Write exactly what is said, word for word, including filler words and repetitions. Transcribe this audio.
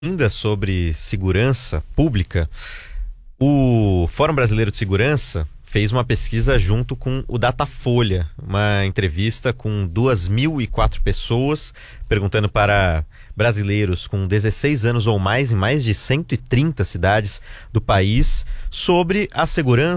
Ainda sobre segurança pública, o Fórum Brasileiro de Segurança fez uma pesquisa junto com o Datafolha, uma entrevista com duas mil e quatro pessoas, perguntando para brasileiros com dezesseis anos ou mais em mais de cento e trinta cidades do país sobre a segurança